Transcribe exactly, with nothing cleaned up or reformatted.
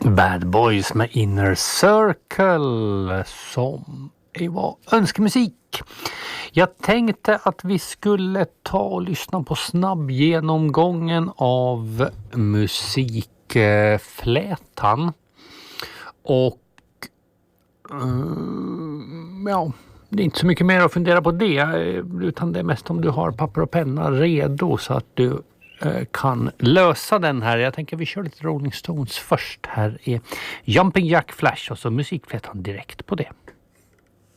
Bad Boys med Inner Circle som var önskemusik. Jag tänkte att vi skulle ta och lyssna på snabbgenomgången av musikflätan. Och um, ja, det är inte så mycket mer att fundera på det, utan det är mest om du har papper och penna redo så att du kan lösa den här. Jag tänker vi kör lite Rolling Stones först. Här är Jumping Jack Flash och så musikflätan direkt på det.